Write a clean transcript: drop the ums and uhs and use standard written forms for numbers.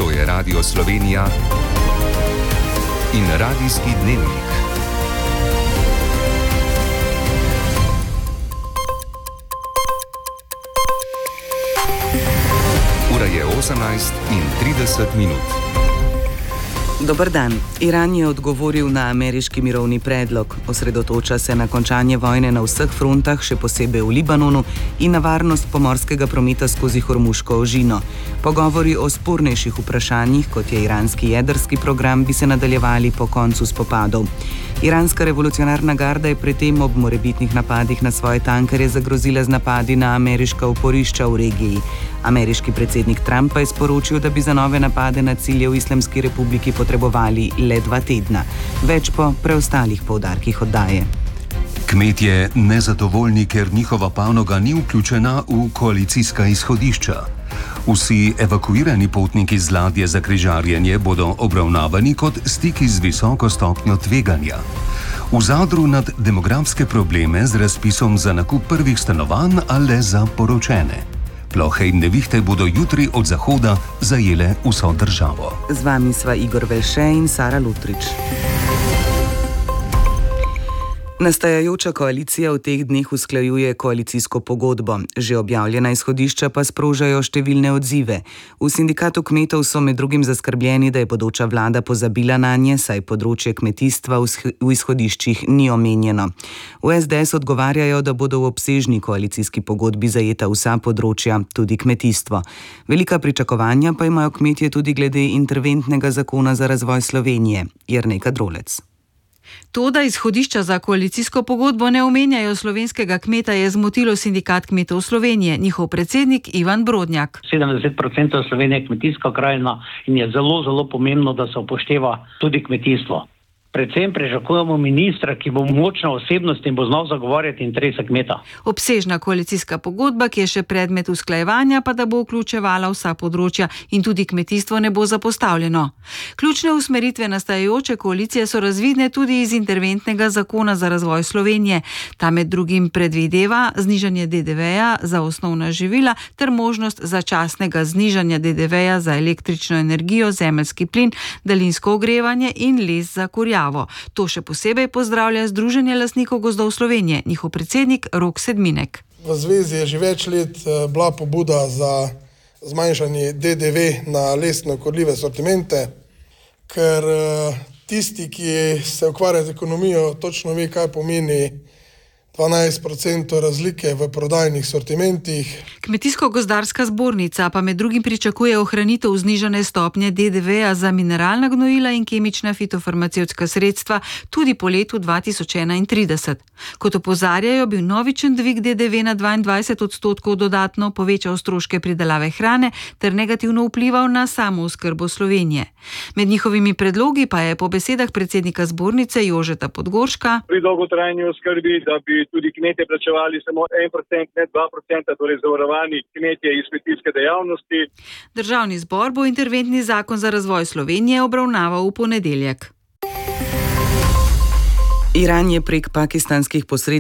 To je Radio Slovenija in Radijski dnevnik. Ura je 18:30. Dober dan. Iran je odgovoril na ameriški mirovni predlog. Osredotoča se na končanje vojne na vseh frontah, še posebej v Libanonu, in na varnost pomorskega prometa skozi Hormuško ožino. Pogovori o spornejših vprašanjih, kot je iranski jedrski program, bi se nadaljevali po koncu spopadov. Iranska revolucionarna garda je predtem ob morebitnih napadih na svoje tankerje zagrozila z napadi na ameriška oporišča v regiji. Ameriški predsednik Trump pa je sporočil, da bi za nove napade na cilje v Islamski republiki potrebovali le 2 tedna. Več po preostalih poudarkih oddaje. Kmetje nezadovoljni, ker njihova panoga ni vključena v koalicijska izhodišča. Vsi evakuirani potniki z ladje za križarjenje bodo obravnavani kot stiki z visoko stopnjo tveganja. V Zadru nad demografske probleme z razpisom za nakup prvih stanovanj, a le za poročene. Plohe in nevihte bodo jutri od zahoda zajele vso državo. Z vami sva Igor Velše in Sara Lutrič. Nastajajoča koalicija v teh dneh usklajuje koalicijsko pogodbo. Že objavljena izhodišča pa sprožajo številne odzive. V sindikatu kmetov so med drugim zaskrbljeni, da je bodoča vlada pozabila nanje, saj področje kmetijstva v izhodiščih ni omenjeno. V SDS odgovarjajo, da bodo v obsežni koalicijski pogodbi zajeta vsa področja, tudi kmetijstvo. Velika pričakovanja pa imajo kmetje tudi glede interventnega zakona za razvoj Slovenije. Jernej Kadrolec. To, da izhodišča za koalicijsko pogodbo ne omenjajo slovenskega kmeta, je zmotilo sindikat kmetov Slovenije, njihov predsednik Ivan Brodnjak. 70% Slovenije je kmetijska krajina in je zelo, zelo pomembno, da se upošteva tudi kmetijstvo. Predvsem pričakujemo ministra, ki bo močna osebnost in bo znal zagovarjati interese kmeta. Obsežna koalicijska pogodba, ki je še predmet usklajevanja, pa da bo vključevala vsa področja in tudi kmetijstvo ne bo zapostavljeno. Ključne usmeritve nastajajoče koalicije so razvidne tudi iz interventnega zakona za razvoj Slovenije. Ta med drugim predvideva znižanje DDV-ja za osnovna živila ter možnost začasnega znižanja DDV-ja za električno energijo, zemeljski plin, daljinsko ogrevanje in les za kurjavo. To še posebej pozdravlja Združenje lastnikov gozdov Slovenije, njihov predsednik Rok Sedminek. V zvezi je že več let bila pobuda za zmanjšanje DDV na lesno škodljive sortimente, ker tisti, ki se ukvarja z ekonomijo, točno ve, kaj pomeni 12% razlike v prodajnih sortimentih. Kmetijsko-gozdarska zbornica pa med drugim pričakuje ohranitev znižane stopnje DDV-ja za mineralna gnojila in kemična fitofarmacevtska sredstva tudi po letu 2031. Kot opozarjajo, bi vnovičen dvig DDV na 22% dodatno povečal stroške pridelave hrane ter negativno vplival na samooskrbo Slovenije. Med njihovimi predlogi pa je po besedah predsednika zbornice Jožeta Podgorška pri dolgotrajni oskrbi, da bi tudi kmetje plačevali samo 1%, ne 2%, torej zavarovani kmetje iz kmetijske dejavnosti. Državni zbor bo interventni zakon za razvoj Slovenije obravnaval v ponedeljek. Iran je prek pakistanskih posrednikov